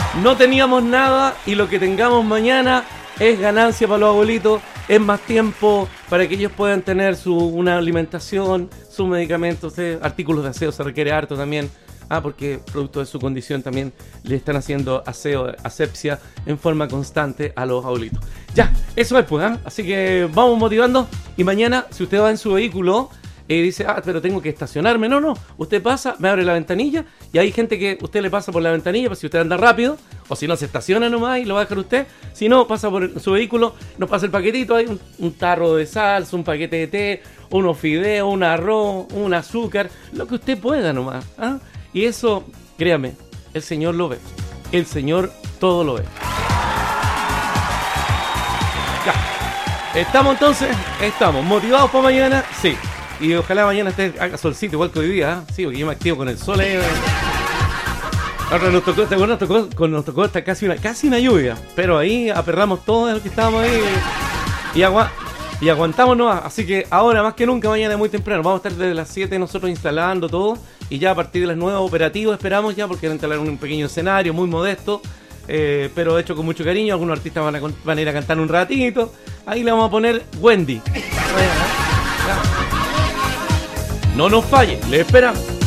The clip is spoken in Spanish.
No teníamos nada y lo que tengamos mañana es ganancia para los abuelitos, es más tiempo para que ellos puedan tener una alimentación, sus medicamentos, artículos de aseo se requiere harto también. Porque producto de su condición también le están haciendo aseo, asepsia en forma constante a los abuelitos. Ya, eso es pues, así que vamos motivando. Y mañana, si usted va en su vehículo y dice, pero tengo que estacionarme. No, usted pasa, me abre la ventanilla y hay gente que usted le pasa por la ventanilla, pues si usted anda rápido, o si no, se estaciona nomás y lo va a dejar usted. Si no, pasa por su vehículo, nos pasa el paquetito, hay un tarro de salsa, un paquete de té, unos fideos, un arroz, un azúcar, lo que usted pueda nomás, Y eso, créame, el Señor lo ve. El Señor todo lo ve. Ya. ¿Estamos entonces? Estamos. ¿Motivados para mañana? Sí. Y ojalá mañana haga solcito igual que hoy día. Sí, porque yo me activo con el sol. Ahora nos tocó hasta casi una lluvia. Pero ahí aperramos todos los que estábamos ahí. Y aguantamos nomás. Así que ahora más que nunca, mañana muy temprano. Vamos a estar desde las 7 nosotros instalando todo. Y ya a partir de las 9 operativos esperamos ya, porque van a instalar un pequeño escenario muy modesto, pero hecho con mucho cariño. Algunos artistas van a ir a cantar un ratito. Ahí le vamos a poner Wendy. No nos falle, le esperamos.